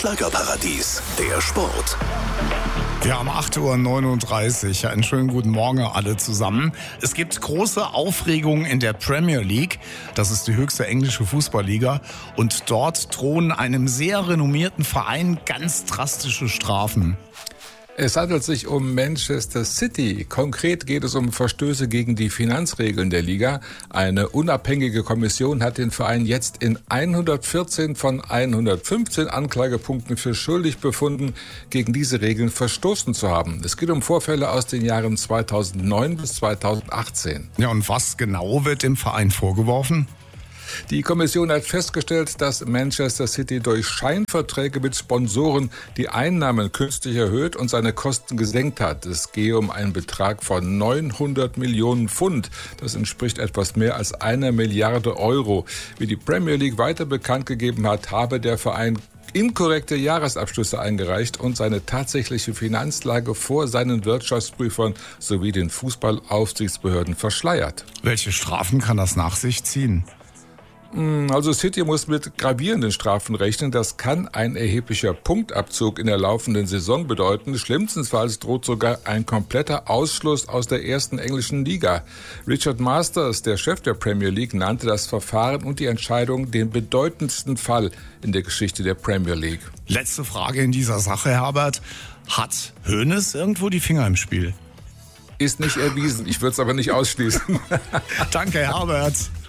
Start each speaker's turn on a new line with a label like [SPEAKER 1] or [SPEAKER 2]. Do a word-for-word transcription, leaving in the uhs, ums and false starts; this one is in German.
[SPEAKER 1] Schlagerparadies, der Sport.
[SPEAKER 2] Wir haben acht Uhr neununddreißig. Einen schönen guten Morgen alle zusammen. Es gibt große Aufregung in der Premier League. Das ist die höchste englische Fußballliga. Und dort drohen einem sehr renommierten Verein ganz drastische Strafen.
[SPEAKER 3] Es handelt sich um Manchester City. Konkret geht es um Verstöße gegen die Finanzregeln der Liga. Eine unabhängige Kommission hat den Verein jetzt in hundertvierzehn von hundertfünfzehn Anklagepunkten für schuldig befunden, gegen diese Regeln verstoßen zu haben. Es geht um Vorfälle aus den Jahren zweitausendneun bis zweitausendachtzehn.
[SPEAKER 2] Ja, und was genau wird dem Verein vorgeworfen?
[SPEAKER 3] Die Kommission hat festgestellt, dass Manchester City durch Scheinverträge mit Sponsoren die Einnahmen künstlich erhöht und seine Kosten gesenkt hat. Es gehe um einen Betrag von neunhundert Millionen Pfund. Das entspricht etwas mehr als einer Milliarde Euro. Wie die Premier League weiter bekannt gegeben hat, habe der Verein inkorrekte Jahresabschlüsse eingereicht und seine tatsächliche Finanzlage vor seinen Wirtschaftsprüfern sowie den Fußballaufsichtsbehörden verschleiert.
[SPEAKER 2] Welche Strafen kann das nach sich ziehen?
[SPEAKER 3] Also City muss mit gravierenden Strafen rechnen. Das kann ein erheblicher Punktabzug in der laufenden Saison bedeuten. Schlimmstenfalls droht sogar ein kompletter Ausschluss aus der ersten englischen Liga. Richard Masters, der Chef der Premier League, nannte das Verfahren und die Entscheidung den bedeutendsten Fall in der Geschichte der Premier League.
[SPEAKER 2] Letzte Frage in dieser Sache, Herbert. Hat Hoeneß irgendwo die Finger im Spiel?
[SPEAKER 3] Ist nicht erwiesen. Ich würde es aber nicht ausschließen.
[SPEAKER 2] Danke, Herbert.